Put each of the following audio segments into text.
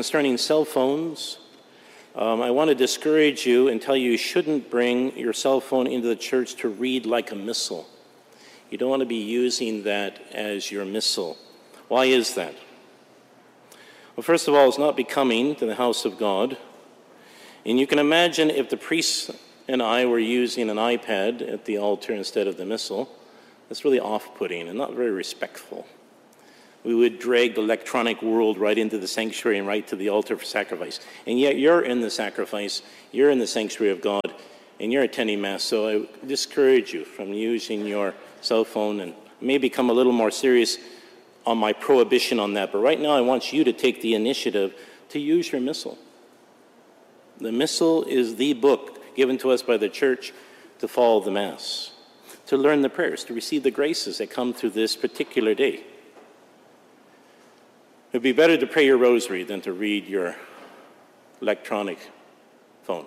concerning cell phones, I want to discourage you and tell you shouldn't bring your cell phone into the church to read like a missal. You don't want to be using that as your missal. Why is that? Well, first of all, it's not becoming to the house of God. And you can imagine if the priests and I were using an iPad at the altar instead of the missal, that's really off-putting and not very respectful. We would drag the electronic world right into the sanctuary and right to the altar for sacrifice. And yet you're in the sacrifice, you're in the sanctuary of God, and you're attending Mass. So I discourage you from using your cell phone, and may become a little more serious on my prohibition on that. But right now I want you to take the initiative to use your missal. The missal is the book given to us by the church to follow the Mass, to learn the prayers, to receive the graces that come through this particular day. It would be better to pray your rosary than to read your electronic phone.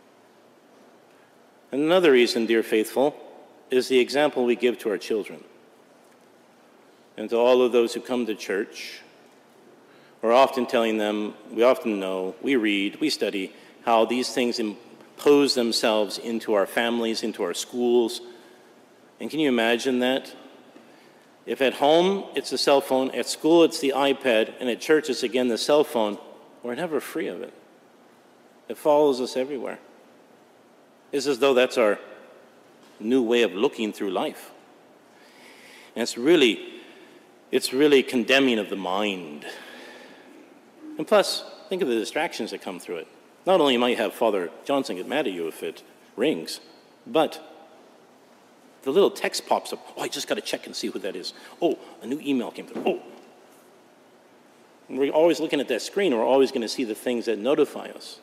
And another reason, dear faithful, is the example we give to our children. And to all of those who come to church, we're often telling them, we often know, we read, we study, how these things impose themselves into our families, into our schools. And can you imagine that? If at home it's the cell phone, at school it's the iPad, and at church it's again the cell phone, we're never free of it. It follows us everywhere. It's as though that's our new way of looking through life. And it's really condemning of the mind. And plus, think of the distractions that come through it. Not only might have Father Johnson get mad at you if it rings, but the little text pops up. Oh, I just got to check and see who that is. Oh, a new email came through. Oh. And we're always looking at that screen. We're always going to see the things that notify us.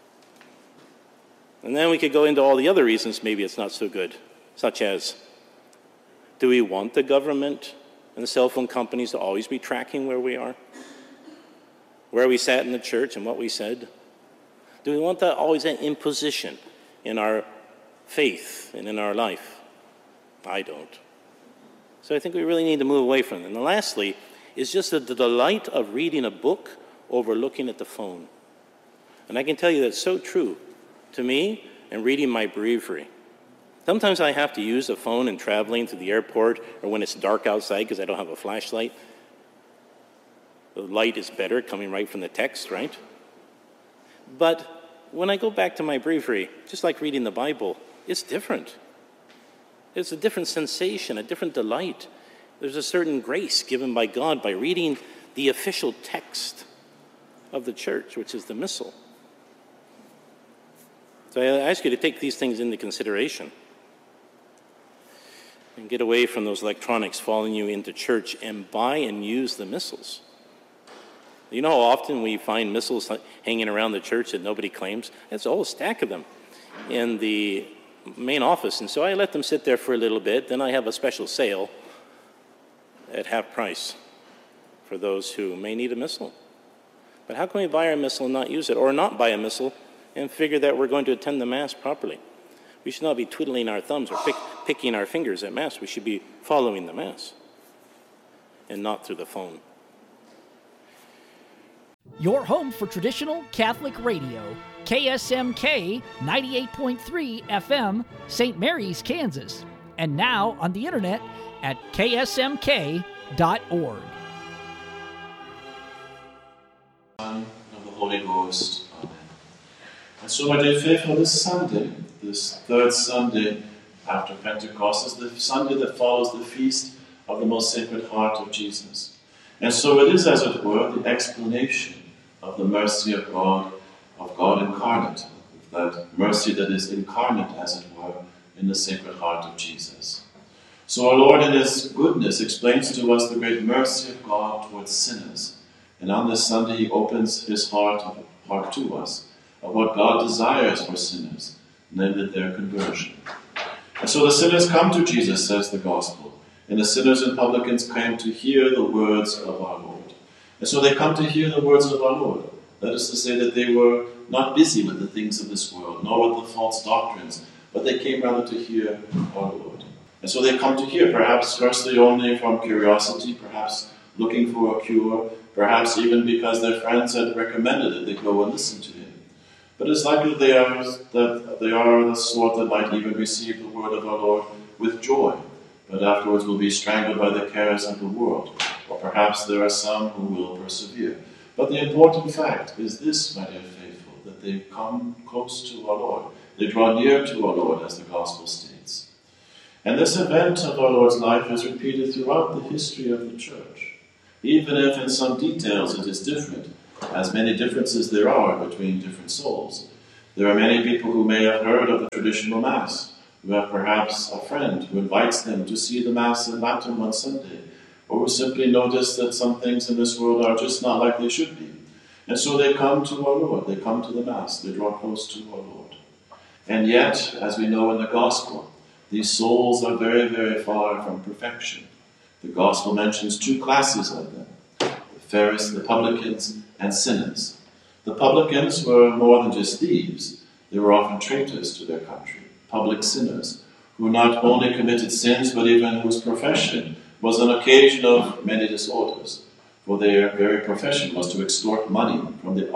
And then we could go into all the other reasons maybe it's not so good, such as, do we want the government and the cell phone companies to always be tracking where we are? Where we sat in the church and what we said? Do we want that always an imposition in our faith and in our life? I don't. So I think we really need to move away from it. And lastly, is just the delight of reading a book over looking at the phone. And I can tell you that's so true to me and reading my breviary. Sometimes I have to use the phone in traveling to the airport or when it's dark outside because I don't have a flashlight. The light is better coming right from the text, right? But when I go back to my breviary, just like reading the Bible, it's different. It's a different sensation, a different delight. There's a certain grace given by God by reading the official text of the church, which is the Missal. So I ask you to take these things into consideration and get away from those electronics following you into church and buy and use the missals. You know how often we find missals hanging around the church that nobody claims? There's a whole stack of them in the main office. And so I let them sit there for a little bit. Then I have a special sale at half price for those who may need a missal. But how can we buy our missal and not use it? Or not buy a missal and figure that we're going to attend the Mass properly? We should not be twiddling our thumbs or picking our fingers at Mass. We should be following the Mass and not through the phone. Your home for traditional Catholic radio, KSMK 98.3 FM, St. Mary's, Kansas. And now on the internet at ksmk.org. Son of the Holy Ghost. Amen. And so, my dear faithful, this Sunday, this third Sunday after Pentecost, is the Sunday that follows the feast of the Most Sacred Heart of Jesus. And so it is, as it were, the explanation of the mercy of God incarnate, that mercy that is incarnate, as it were, in the Sacred Heart of Jesus. So our Lord in His goodness explains to us the great mercy of God towards sinners. And on this Sunday He opens His heart to us of what God desires for sinners, namely their conversion. And so the sinners come to Jesus, says the Gospel, and the sinners and publicans came to hear the words of our Lord. And so they come to hear the words of our Lord. That is to say that they were not busy with the things of this world, nor with the false doctrines, but they came rather to hear our Lord. And so they come to hear, perhaps firstly only from curiosity, perhaps looking for a cure, perhaps even because their friends had recommended that they go and listen to him. But it's likely that they are the sort that might even receive the word of our Lord with joy, but afterwards will be strangled by the cares of the world. Or perhaps there are some who will persevere. But the important fact is this, my dear faithful, that they come close to our Lord. They draw near to our Lord, as the Gospel states. And this event of our Lord's life is repeated throughout the history of the Church. Even if in some details it is different, as many differences there are between different souls. There are many people who may have heard of the traditional Mass, who have perhaps a friend who invites them to see the Mass in Latin one Sunday, or who simply notice that some things in this world are just not like they should be. And so they come to our Lord, they come to the Mass, they draw close to our Lord. And yet, as we know in the Gospel, these souls are very, very far from perfection. The Gospel mentions two classes of them, the Pharisees, the publicans, and sinners. The publicans were more than just thieves. They were often traitors to their country, public sinners, who not only committed sins, but even whose profession was an occasion of many disorders. For their very profession was to extort money from the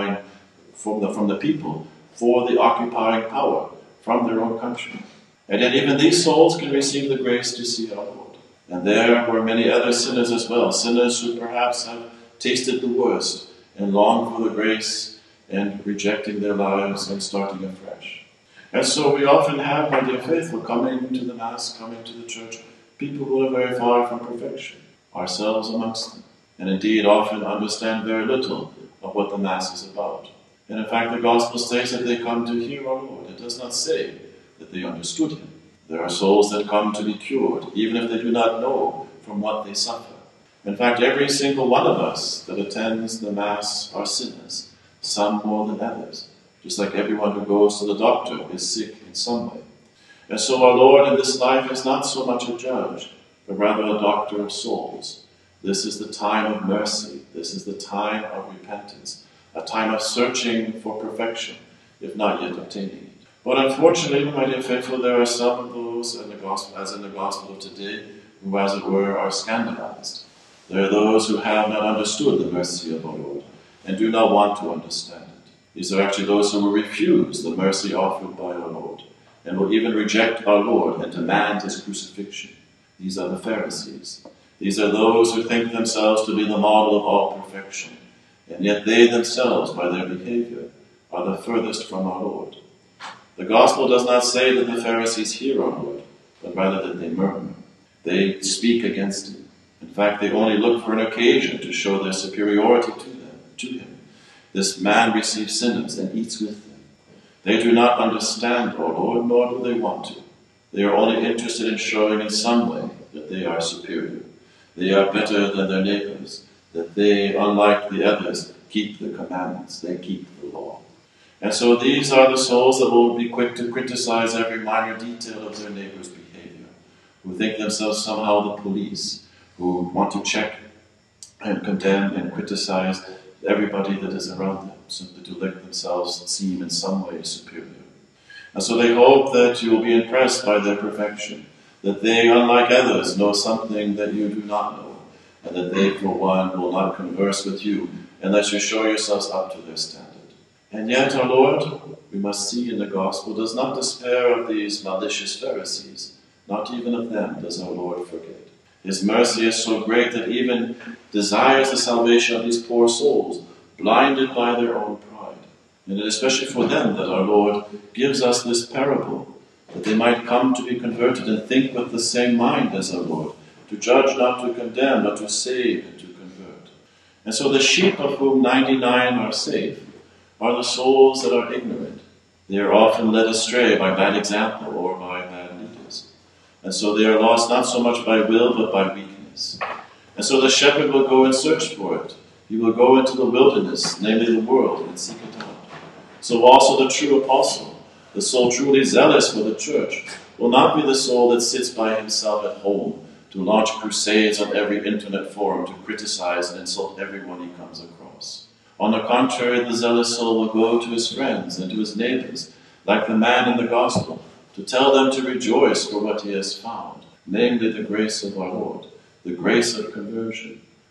people for the occupying power from their own country. And yet even these souls can receive the grace to see our Lord. And there were many other sinners as well, sinners who perhaps have tasted the worst and long for the grace and rejecting their lives and starting afresh. And so we often have, my dear faithful, coming to the Mass, coming to the church, people who are very far from perfection, ourselves amongst them, and indeed often understand very little of what the Mass is about. And in fact, the Gospel states that they come to hear our Lord. It does not say that they understood him. There are souls that come to be cured, even if they do not know from what they suffer. In fact, every single one of us that attends the Mass are sinners, some more than others, just like everyone who goes to the doctor is sick in some way. And so our Lord in this life is not so much a judge, but rather a doctor of souls. This is the time of mercy. This is the time of repentance, a time of searching for perfection, if not yet obtaining it. But unfortunately, my dear faithful, there are some of those in the Gospel, as in the Gospel of today, who, as it were, are scandalized. There are those who have not understood the mercy of our Lord and do not want to understand it. These are actually those who will refuse the mercy offered by our Lord and will even reject our Lord and demand his crucifixion. These are the Pharisees. These are those who think themselves to be the model of all perfection, and yet they themselves, by their behavior, are the furthest from our Lord. The Gospel does not say that the Pharisees hear our Lord, but rather that they murmur. They speak against him. In fact, they only look for an occasion to show their superiority to him. This man receives sinners and eats with them. They do not understand our Lord, nor do they want to. They are only interested in showing in some way that they are superior. They are better than their neighbors, that they, unlike the others, keep the commandments, they keep the law. And so these are the souls that will be quick to criticize every minor detail of their neighbor's behavior, who think themselves somehow the police, who want to check and condemn and criticize everybody that is around them, simply to let themselves seem in some way superior. And so they hope that you will be impressed by their perfection, that they, unlike others, know something that you do not know, and that they, for one, will not converse with you unless you show yourselves up to their standard. And yet our Lord, we must see in the Gospel, does not despair of these malicious Pharisees. Not even of them does our Lord forget. His mercy is so great that even desires the salvation of these poor souls, blinded by their own pride. And it is especially for them that our Lord gives us this parable, that they might come to be converted and think with the same mind as our Lord, to judge, not to condemn, but to save and to convert. And so the sheep, of whom 99 are safe, are the souls that are ignorant. They are often led astray by bad example or by bad leaders. And so they are lost not so much by will, but by weakness. And so the shepherd will go and search for it. He will go into the wilderness, namely the world, and seek it out. So also the true apostle, the soul truly zealous for the church, will not be the soul that sits by himself at home to launch crusades on every internet forum to criticize and insult everyone he comes across. On the contrary, the zealous soul will go to his friends and to his neighbors, like the man in the Gospel, to tell them to rejoice for what he has found, namely the grace of our Lord, the grace of conversion,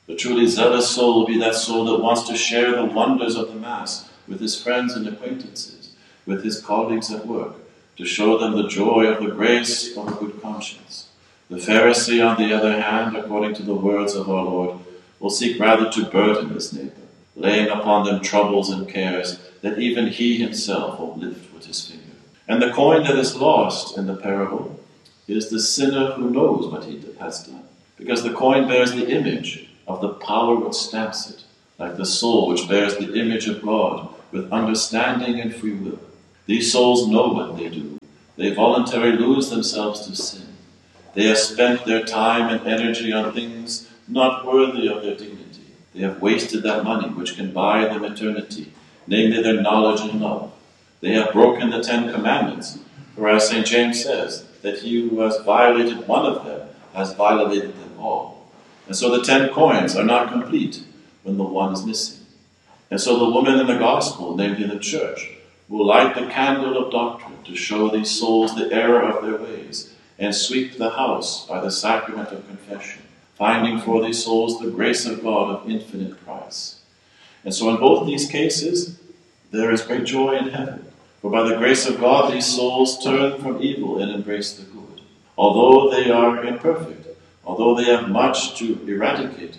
The truly zealous soul will be that soul that wants to share the wonders of the Mass with his friends and acquaintances, with his colleagues at work, to show them the joy of the grace of a good conscience. The Pharisee, on the other hand, according to the words of our Lord, will seek rather to burden his neighbor, laying upon them troubles and cares that even he himself won't lift with his finger. And the coin that is lost in the parable is the sinner who knows what he has done, because the coin bears the image of the power which stamps it, like the soul which bears the image of God with understanding and free will. These souls know what they do. They voluntarily lose themselves to sin. They have spent their time and energy on things not worthy of their dignity. They have wasted that money which can buy them eternity, namely their knowledge and love. They have broken the 10 Commandments, for as St. James says, that he who has violated one of them has violated them all. And so the 10 coins are not complete when the one is missing. And so the woman in the gospel, namely the church, will light the candle of doctrine to show these souls the error of their ways and sweep the house by the sacrament of confession, finding for these souls the grace of God of infinite price. And so in both these cases, there is great joy in heaven, for by the grace of God these souls turn from evil and embrace the good. Although they are imperfect, although they have much to eradicate,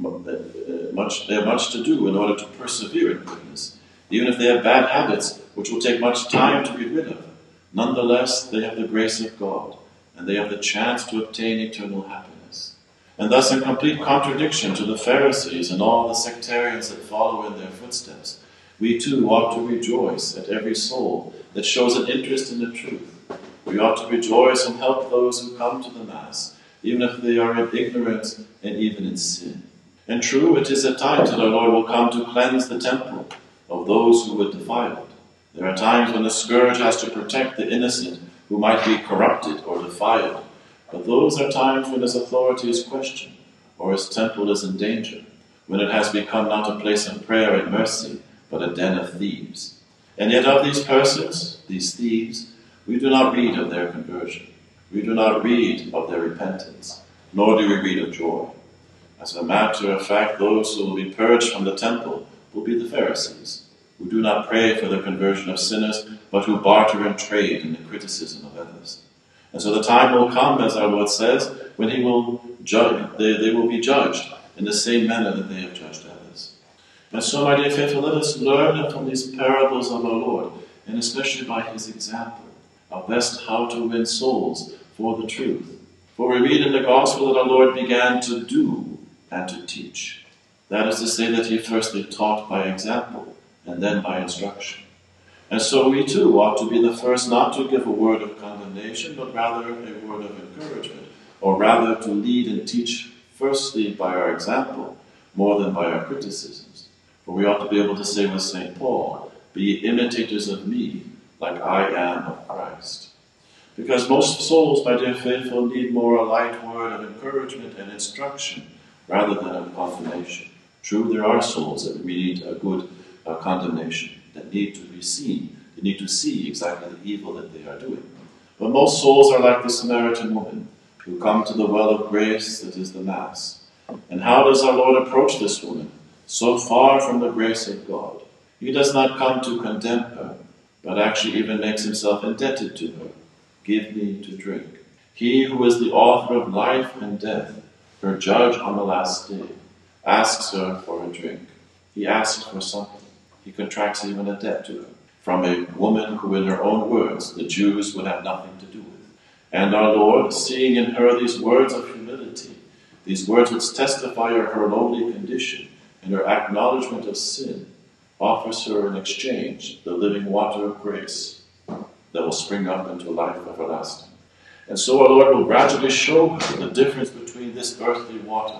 they have much to do in order to persevere in goodness, even if they have bad habits which will take much time to get rid of, nonetheless they have the grace of God, and they have the chance to obtain eternal happiness. And thus, in complete contradiction to the Pharisees and all the sectarians that follow in their footsteps, we too ought to rejoice at every soul that shows an interest in the truth. We ought to rejoice and help those who come to the Mass, even if they are in ignorance and even in sin. And true, it is at times that our Lord will come to cleanse the temple of those who would defile it. There are times when the scourge has to protect the innocent who might be corrupted or defiled, but those are times when his authority is questioned, or his temple is in danger, when it has become not a place of prayer and mercy, but a den of thieves. And yet of these persons, these thieves, we do not read of their conversion. We do not read of their repentance, nor do we read of joy. As a matter of fact, those who will be purged from the temple will be the Pharisees, who do not pray for the conversion of sinners, but who barter and trade in the criticism of others. And so the time will come, as our Lord says, when he will judge, they will be judged in the same manner that they have judged others. And so, my dear faithful, let us learn from these parables of our Lord, and especially by his example, of best how to win souls for the truth. For we read in the Gospel that our Lord began to do and to teach. That is to say that he firstly taught by example, and then by instruction. And so we too ought to be the first not to give a word of condemnation, but rather a word of encouragement, or rather to lead and teach firstly by our example, more than by our criticisms. For we ought to be able to say with St. Paul, "Be imitators of me, like I am of Christ." Because most souls, my dear faithful, need more a light word of encouragement and instruction, rather than of condemnation. True, there are souls that need a good condemnation, that need to be seen. They need to see exactly the evil that they are doing. But most souls are like the Samaritan woman, who come to the well of grace that is the Mass. And how does our Lord approach this woman, so far from the grace of God? He does not come to condemn her, but actually even makes himself indebted to her. "Give me to drink." He who is the author of life and death, her judge on the last day, asks her for a drink. He asks for something. He contracts even a debt to her, from a woman who, in her own words, the Jews would have nothing to do with. And our Lord, seeing in her these words of humility, these words which testify of her lowly condition and her acknowledgement of sin, offers her in exchange the living water of grace that will spring up into life everlasting. And so our Lord will gradually show her the difference between this earthly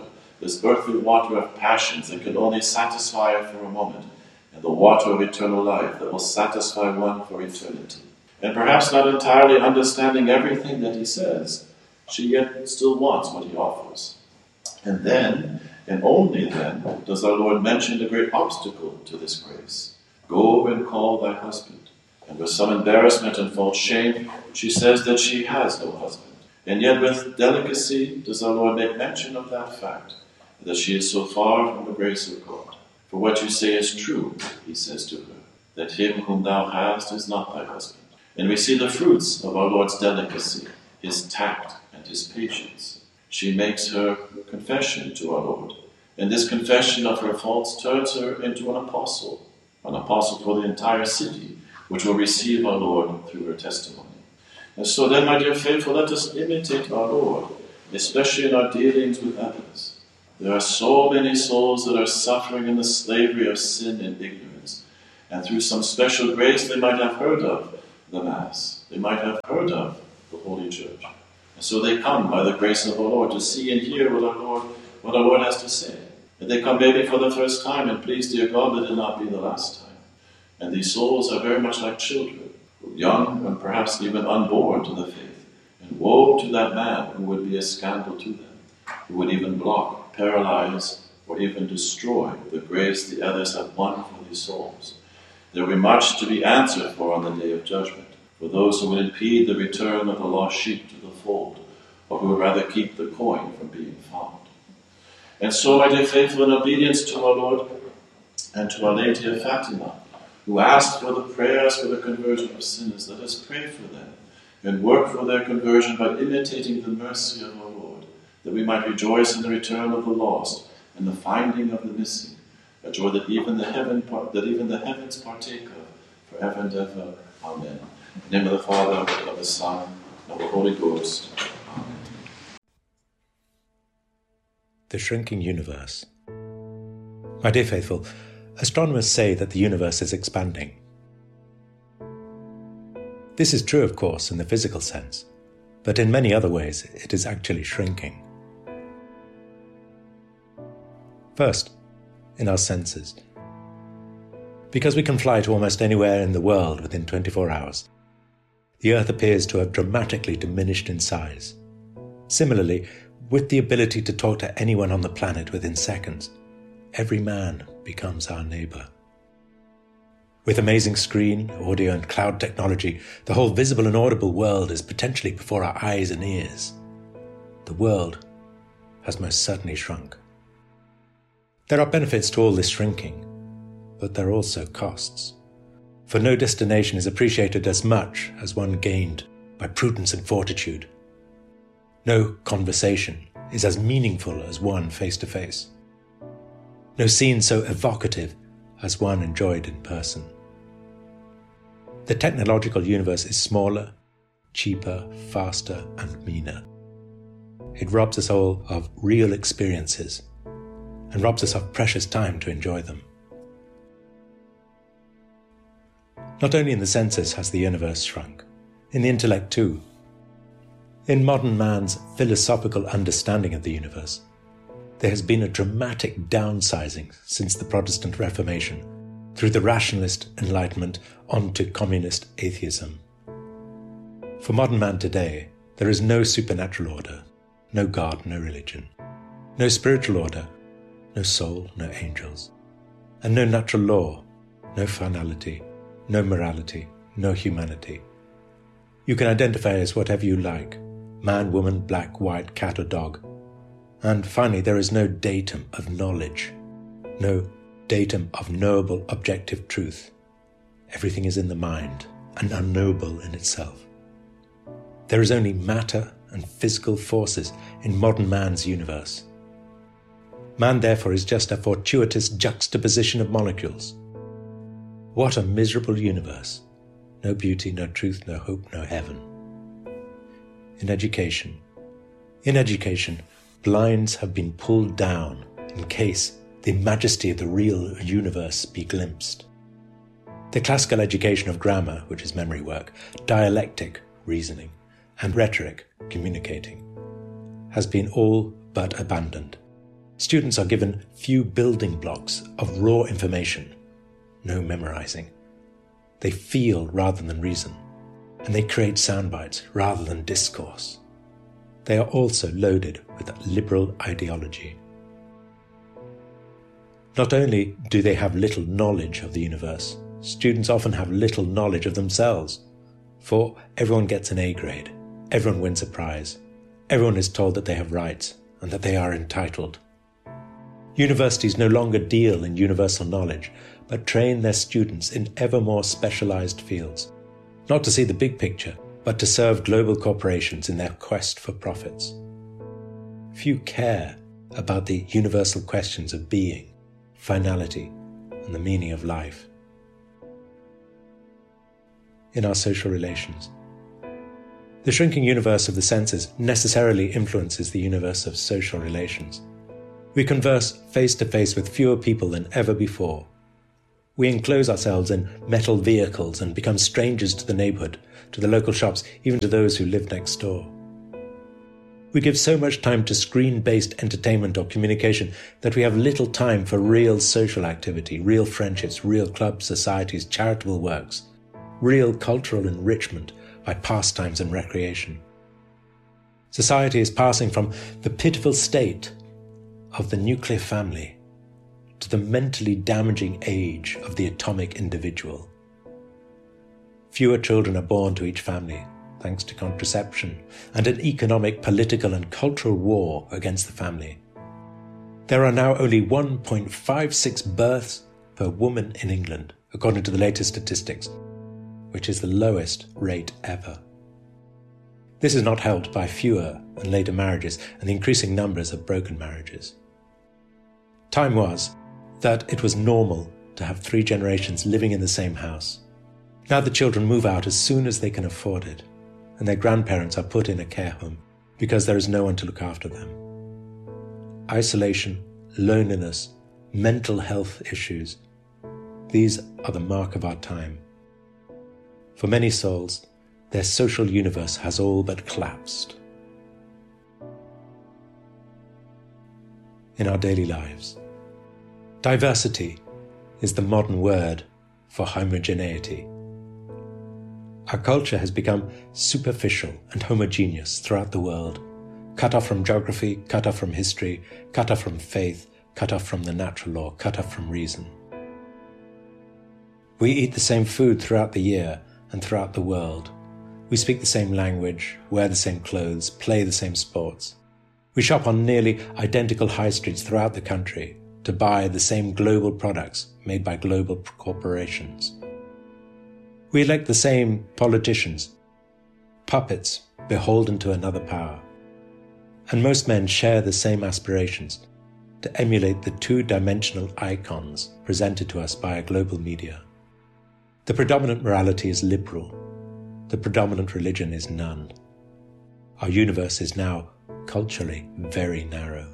water of passions that can only satisfy her for a moment, and the water of eternal life that will satisfy one for eternity. And perhaps not entirely understanding everything that he says, she yet still wants what he offers. And then, and only then, does our Lord mention the great obstacle to this grace. "Go and call thy husband." And with some embarrassment and false shame, she says that she has no husband. And yet with delicacy does our Lord make mention of that fact, that she is so far from the grace of God. For what you say is true, he says to her, that him whom thou hast is not thy husband. And we see the fruits of our Lord's delicacy, his tact and his patience. She makes her confession to our Lord, and this confession of her faults turns her into an apostle for the entire city, which will receive our Lord through her testimony. And so then, my dear faithful, let us imitate our Lord, especially in our dealings with others. There are so many souls that are suffering in the slavery of sin and ignorance, and through some special grace they might have heard of the Mass. They might have heard of the Holy Church. And so they come by the grace of our Lord to see and hear what our Lord has to say. And they come maybe for the first time, and please, dear God, let it not be the last time. And these souls are very much like children, young and perhaps even unborn to the faith. And woe to that man who would be a scandal to them, who would even block, paralyze, or even destroy the grace the others have won for these souls. There will be much to be answered for on the day of judgment, for those who would impede the return of the lost sheep to the fold, or who would rather keep the coin from being found. And so, my dear faithful, in obedience to our Lord and to Our Lady of Fatima, who asked for the prayers for the conversion of sinners, let us pray for them and work for their conversion by imitating the mercy of our Lord, that we might rejoice in the return of the lost and the finding of the missing, a joy that even the heavens partake of forever and ever. Amen. In the name of the Father, of the Son, and of the Holy Ghost. Amen. The shrinking universe. My dear faithful, astronomers say that the universe is expanding. This is true, of course, in the physical sense, but in many other ways it is actually shrinking. First, in our senses. Because we can fly to almost anywhere in the world within 24 hours, the Earth appears to have dramatically diminished in size. Similarly, with the ability to talk to anyone on the planet within seconds, every man becomes our neighbour. With amazing screen, audio and cloud technology, the whole visible and audible world is potentially before our eyes and ears. The world has most certainly shrunk. There are benefits to all this shrinking, but there are also costs. For no destination is appreciated as much as one gained by prudence and fortitude. No conversation is as meaningful as one face to face. No scene so evocative as one enjoyed in person. The technological universe is smaller, cheaper, faster, and meaner. It robs us all of real experiences and robs us of precious time to enjoy them. Not only in the senses has the universe shrunk, in the intellect too. In modern man's philosophical understanding of the universe, there has been a dramatic downsizing since the Protestant Reformation, through the rationalist Enlightenment onto communist atheism. For modern man today, there is no supernatural order, no God, no religion, no spiritual order, no soul, no angels, and no natural law, no finality, no morality, no humanity. You can identify as whatever you like, man, woman, black, white, cat or dog. And finally, there is no datum of knowledge, no datum of knowable objective truth. Everything is in the mind and unknowable in itself. There is only matter and physical forces in modern man's universe. Man, therefore, is just a fortuitous juxtaposition of molecules. What a miserable universe. No beauty, no truth, no hope, no heaven. In education, blinds have been pulled down in case the majesty of the real universe be glimpsed. The classical education of grammar, which is memory work, dialectic, reasoning, and rhetoric, communicating, has been all but abandoned. Students are given few building blocks of raw information, no memorizing. They feel rather than reason, and they create sound bites rather than discourse. They are also loaded with liberal ideology. Not only do they have little knowledge of the universe, students often have little knowledge of themselves. For everyone gets an A grade, everyone wins a prize, everyone is told that they have rights and that they are entitled. Universities no longer deal in universal knowledge, but train their students in ever more specialized fields, not to see the big picture, but to serve global corporations in their quest for profits. Few care about the universal questions of being, finality, and the meaning of life. In our social relations, the shrinking universe of the senses necessarily influences the universe of social relations. We converse face to face with fewer people than ever before. We enclose ourselves in metal vehicles and become strangers to the neighborhood, to the local shops, even to those who live next door. We give so much time to screen-based entertainment or communication that we have little time for real social activity, real friendships, real clubs, societies, charitable works, real cultural enrichment by pastimes and recreation. Society is passing from the pitiful state of the nuclear family to the mentally damaging age of the atomic individual. Fewer children are born to each family, thanks to contraception and an economic, political and cultural war against the family. There are now only 1.56 births per woman in England, according to the latest statistics, which is the lowest rate ever. This is not helped by fewer and later marriages and the increasing numbers of broken marriages. Time was that it was normal to have 3 generations living in the same house. Now the children move out as soon as they can afford it, and their grandparents are put in a care home because there is no one to look after them. Isolation, loneliness, mental health issues, these are the mark of our time. For many souls, their social universe has all but collapsed. In our daily lives, diversity is the modern word for homogeneity. Our culture has become superficial and homogeneous throughout the world, cut off from geography, cut off from history, cut off from faith, cut off from the natural law, cut off from reason. We eat the same food throughout the year and throughout the world. We speak the same language, wear the same clothes, play the same sports. We shop on nearly identical high streets throughout the country to buy the same global products made by global corporations. We elect the same politicians, puppets beholden to another power. And most men share the same aspirations to emulate the 2-dimensional icons presented to us by our global media. The predominant morality is liberal. The predominant religion is none. Our universe is now culturally very narrow.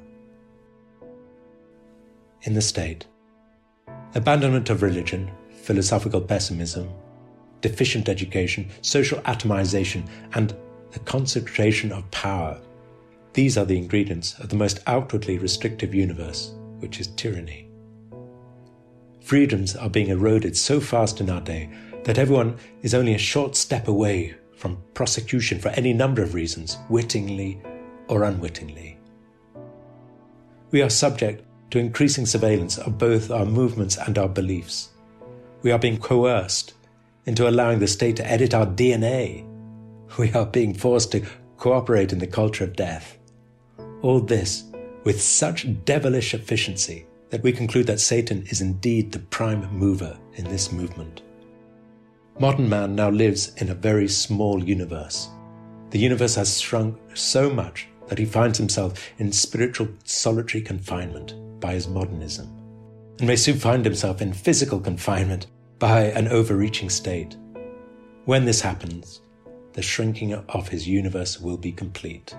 In the state, abandonment of religion, philosophical pessimism, deficient education, social atomization, and the concentration of power, these are the ingredients of the most outwardly restrictive universe, which is tyranny. Freedoms are being eroded so fast in our day that everyone is only a short step away from prosecution for any number of reasons, wittingly or unwittingly. We are subject to increasing surveillance of both our movements and our beliefs. We are being coerced into allowing the state to edit our DNA. We are being forced to cooperate in the culture of death. All this with such devilish efficiency that we conclude that Satan is indeed the prime mover in this movement. Modern man now lives in a very small universe. The universe has shrunk so much that he finds himself in spiritual solitary confinement by his modernism, and may soon find himself in physical confinement by an overreaching state. When this happens, the shrinking of his universe will be complete.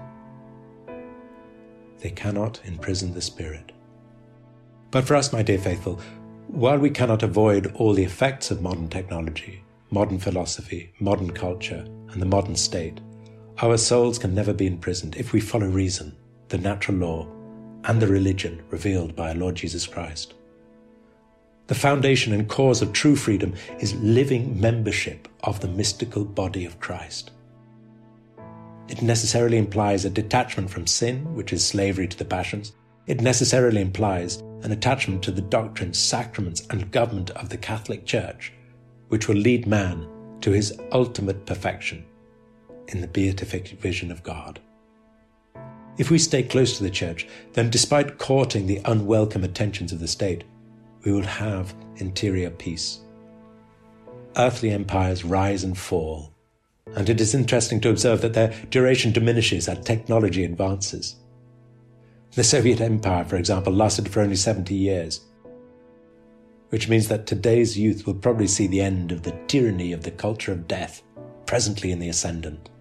They cannot imprison the spirit. But for us, my dear faithful, while we cannot avoid all the effects of modern technology, modern philosophy, modern culture, and the modern state, our souls can never be imprisoned if we follow reason, the natural law, and the religion revealed by our Lord Jesus Christ. The foundation and cause of true freedom is living membership of the mystical body of Christ. It necessarily implies a detachment from sin, which is slavery to the passions. It necessarily implies an attachment to the doctrines, sacraments, and government of the Catholic Church, which will lead man to his ultimate perfection in the beatific vision of God. If we stay close to the church, then despite courting the unwelcome attentions of the state, we will have interior peace. Earthly empires rise and fall, and it is interesting to observe that their duration diminishes as technology advances. The Soviet Empire, for example, lasted for only 70 years, which means that today's youth will probably see the end of the tyranny of the culture of death, presently in the ascendant.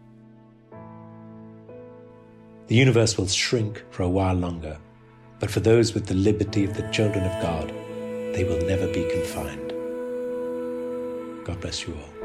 The universe will shrink for a while longer, but for those with the liberty of the children of God, they will never be confined. God bless you all.